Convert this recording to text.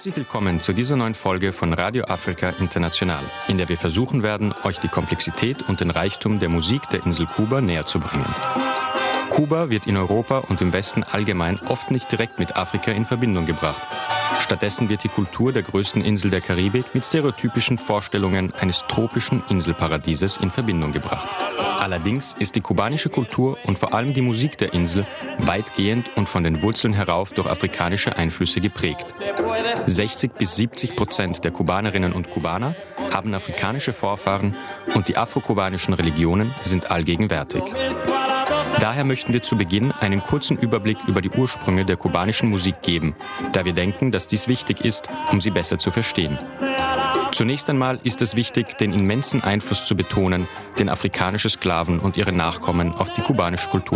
Herzlich willkommen zu dieser neuen Folge von Radio Afrika International, in der wir versuchen werden, euch die Komplexität und den Reichtum der Musik der Insel Kuba näher zu bringen. Kuba wird in Europa und im Westen allgemein oft nicht direkt mit Afrika in Verbindung gebracht. Stattdessen wird die Kultur der größten Insel der Karibik mit stereotypischen Vorstellungen eines tropischen Inselparadieses in Verbindung gebracht. Allerdings ist die kubanische Kultur und vor allem die Musik der Insel weitgehend und von den Wurzeln herauf durch afrikanische Einflüsse geprägt. 60-70% der Kubanerinnen und Kubaner haben afrikanische Vorfahren und die afrokubanischen Religionen sind allgegenwärtig. Daher möchten wir zu Beginn einen kurzen Überblick über die Ursprünge der kubanischen Musik geben, da wir denken, dass dies wichtig ist, um sie besser zu verstehen. Zunächst einmal ist es wichtig, den immensen Einfluss zu betonen, den afrikanische Sklaven und ihre Nachkommen auf die kubanische Kultur